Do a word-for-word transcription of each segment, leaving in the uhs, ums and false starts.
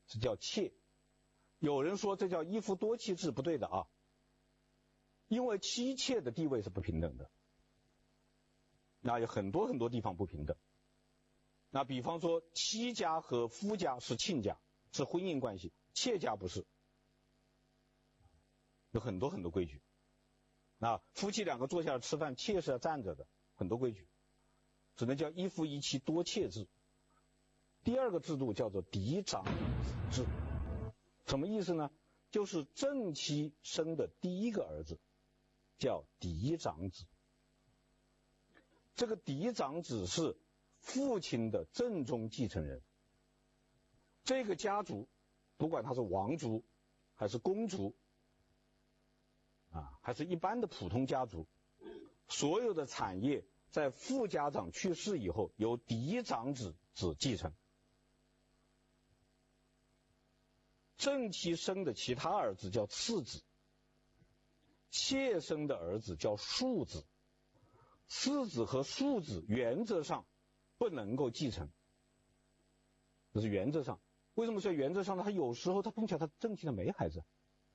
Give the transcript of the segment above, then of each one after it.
这叫妾。有人说这叫一夫多妻制，不对的啊，因为妻妾的地位是不平等的，那有很多很多地方不平等。那比方说妻家和夫家是亲家，是婚姻关系，妾家不是，有很多很多规矩。那夫妻两个坐下来吃饭，妾是要站着的，很多规矩，只能叫一夫一妻多妾制。第二个制度叫做嫡长子制，什么意思呢？就是正妻生的第一个儿子叫嫡长子，这个嫡长子是父亲的正宗继承人。这个家族不管他是王族还是公族啊，还是一般的普通家族，所有的产业在父家长去世以后由嫡长子子继承。正妻生的其他儿子叫次子，妾生的儿子叫庶子，次子和庶子原则上不能够继承，这是原则上。为什么说原则上呢？他有时候他碰巧他正妻他没孩子，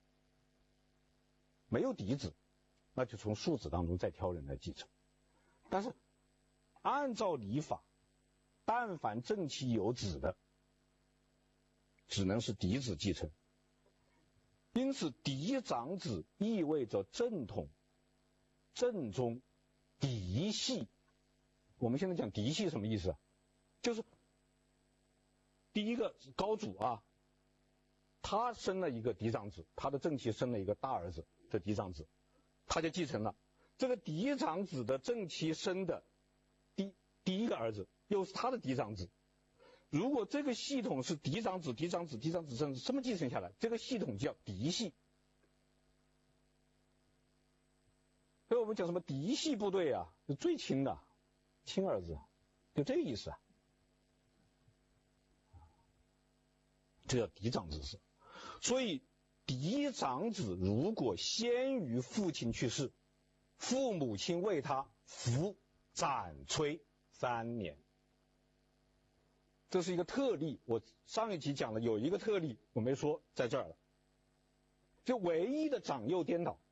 没有嫡子，那就从庶子当中再挑人来继承。但是按照礼法，但凡正妻有子的，只能是嫡子继承。因此嫡长子意味着正统、正宗、嫡系。我们现在讲嫡系什么意思啊？就是第一个高祖啊，他生了一个嫡长子，他的正妻生了一个大儿子，这嫡长子他就继承了。这个嫡长子的正妻生的第第一个儿子又是他的嫡长子，如果这个系统是嫡长子嫡长子嫡长子这么这么继承下来，这个系统叫嫡系。所以我们讲什么嫡系部队啊，是最亲的亲儿子，就这个意思啊，这叫嫡长子制。所以嫡长子如果先于父亲去世，父母亲为他服斩催三年，这是一个特例。我上一集讲了有一个特例我没说，在这儿了，就唯一的长幼颠倒。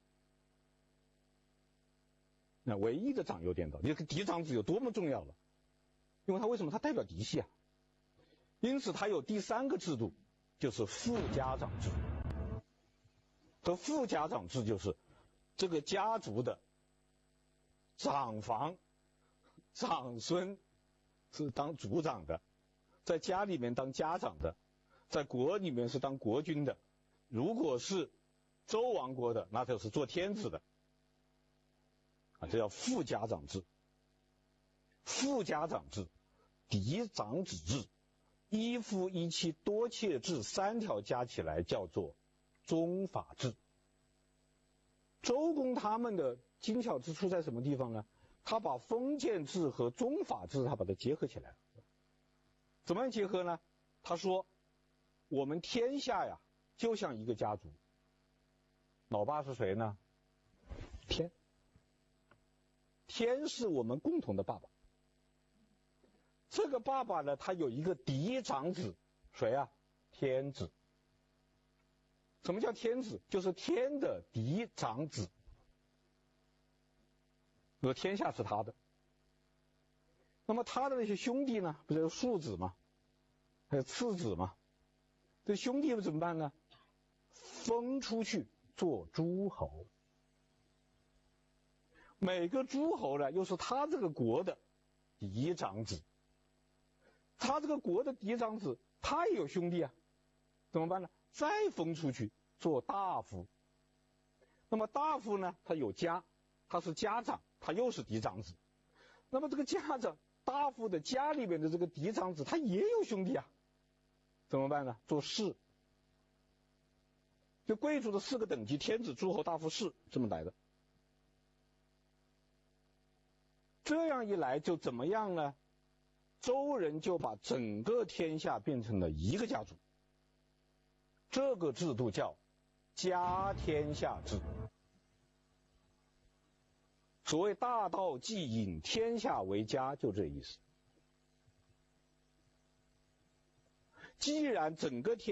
那唯一的长幼颠倒，这个嫡长子有多么重要了？因为他为什么？他代表嫡系啊，因此他有第三个制度，就是副家长制。这副家长制就是这个家族的长房、长孙是当族长的，在家里面当家长的，在国里面是当国君的，如果是周王国的，那就是做天子的啊，这叫副家长制。副家长制、嫡长子制、一夫一妻多妾制三条加起来叫做宗法制。周公他们的精巧之处在什么地方呢？他把封建制和宗法制他把它结合起来了。怎么样结合呢？他说我们天下呀就像一个家族，老爸是谁呢？天。天是我们共同的爸爸。这个爸爸呢，他有一个嫡长子，谁啊？天子。什么叫天子？就是天的嫡长子，说天下是他的。那么他的那些兄弟呢，不是有庶子吗？还有次子吗？这兄弟们怎么办呢？封出去做诸侯，每个诸侯呢又是他这个国的嫡长子，他这个国的嫡长子他也有兄弟啊，怎么办呢？再封出去做大夫。那么大夫呢，他有家，他是家长，他又是嫡长子。那么这个家长大夫的家里面的这个嫡长子他也有兄弟啊，怎么办呢？做士。就贵族的四个等级，天子、诸侯、大夫、士，这么来的。这样一来就怎么样呢？周人就把整个天下变成了一个家族，这个制度叫家天下制。所谓大道既隐，天下为家，就这意思。既然整个天